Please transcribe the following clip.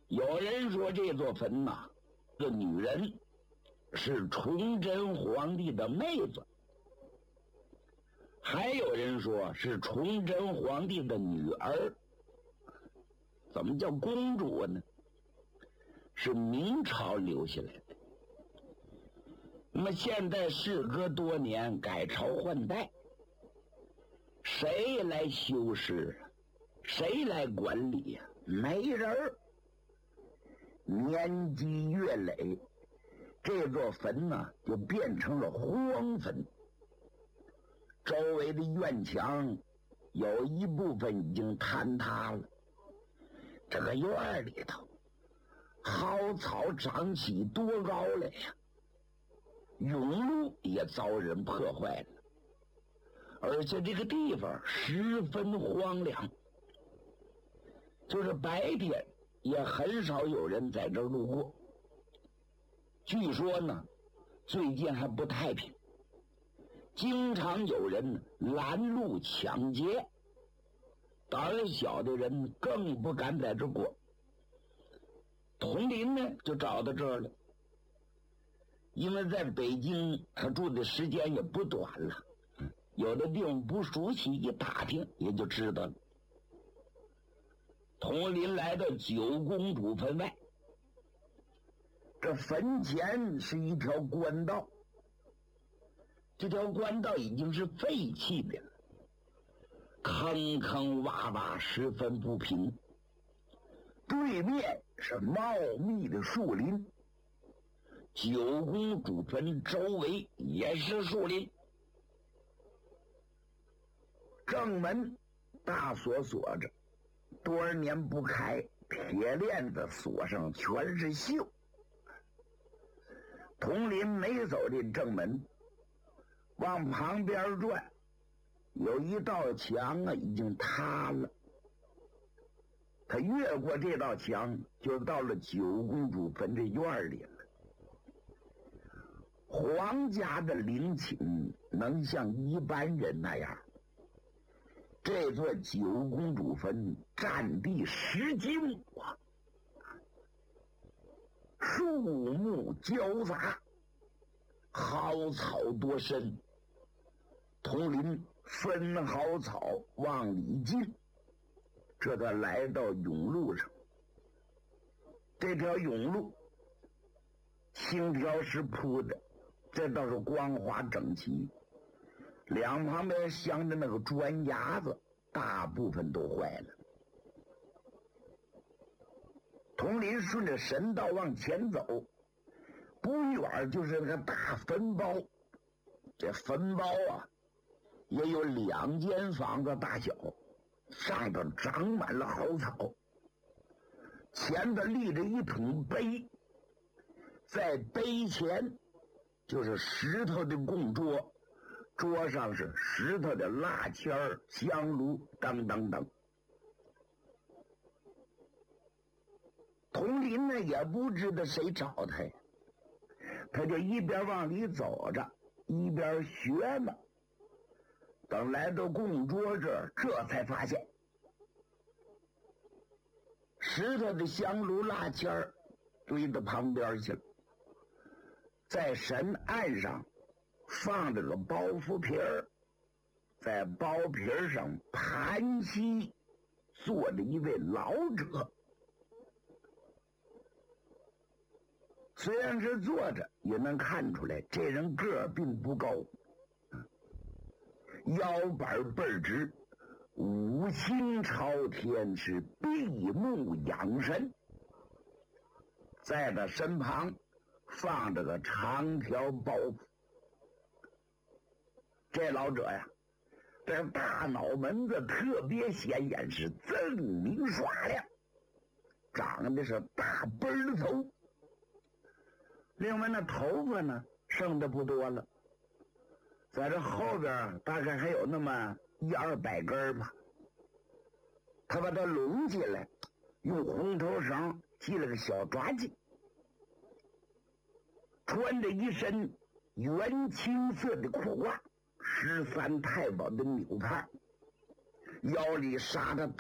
有人说这座坟呐，这女人是崇祯皇帝的妹子，还有人说是崇祯皇帝的女儿。怎么叫公主呢？是明朝留下来的。那么现在事隔多年，改朝换代，谁来修饰啊？谁来管理呀？没人儿。年积月累，这座坟呢就变成了荒坟。周围的院墙有一部分已经坍塌了。这个院里头蒿草长起多高来呀！甬路也遭人破坏了，而且这个地方十分荒凉，就是白天也很少有人在这儿路过。据说呢，最近还不太平，经常有人拦路抢劫，胆小的人更不敢在这过。佟林呢就找到这儿了，因为在北京他住的时间也不短了，有的地方不熟悉，一打听也就知道了。佟林来到九公主坟外，这坟前是一条官道，这条官道已经是废弃的了，坑坑洼洼，十分不平。对面是茂密的树林，九公主坟周围也是树林。正门大锁锁着，多少年不开，铁链子锁上全是锈。佟林没走进正门，往旁边转，有一道墙啊已经塌了。他越过这道墙，就到了九公主坟这院里了。皇家的陵寝能像一般人那样，这座九公主坟占地10几亩啊，树木交杂，蒿草多深。佟林分蒿草往里进，这才来到甬路上。这条甬路青条石铺的，这倒是光滑整齐，两旁边镶的那个砖牙子大部分都坏了。佟林顺着神道往前走，不远就是那个大坟包。这坟包啊也有2间房子大小，上头长满了蒿草，前头立着一桶碑，在碑前就是石头的供桌，桌上是石头的蜡签、香炉等等等。佟林呢也不知道谁找他呀，他就一边往里走着，一边学嘛。等来到供桌这儿，这才发现石头的香炉蜡签堆到旁边去了，在神案上放着个包袱皮儿，在包皮上盘膝坐着一位老者。虽然是坐着，也能看出来这人个儿并不高，腰板倍直，五心朝天，是闭目养神。在他身旁放着个长条包袱。这老者呀，这大脑门子特别显眼，是锃明刷亮，长得是大奔头。另外那头发呢剩的不多了，在这后边大概还有那么100-200根吧。他把它拢起来，用红头绳系了个小抓髻，穿着一身原青色的裤袜，13太保的纽帕，腰里纱着